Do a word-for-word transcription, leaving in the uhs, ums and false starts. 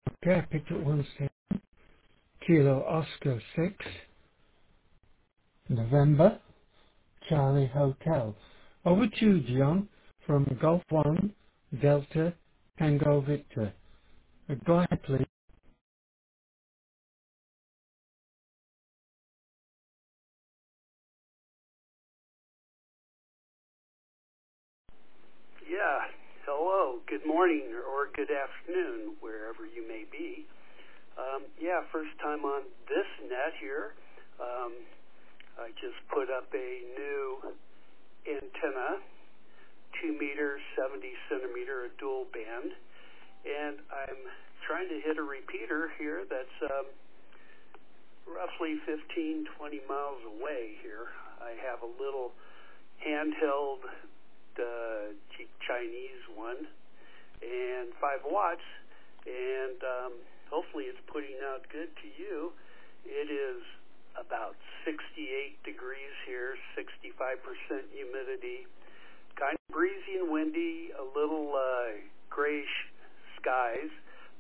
Okay, I picked up one station. Kilo Oscar six, November, Charlie Hotel. Over to you, John, from Golf one, Delta, Tango Victor. Uh, Go ahead, please. Yeah, hello, good morning or good afternoon, wherever you may be. Um, yeah, first time on this net here. Um, I just put up a new antenna, two meter, seventy centimeter, a dual band, and I'm trying to hit a repeater here that's um, roughly fifteen, twenty miles away here. I have a little handheld uh, Chinese one, and five watts, and um, hopefully it's putting out good to you. It is about sixty-eight degrees here, sixty-five percent humidity, kind of breezy and windy, a little uh, grayish skies,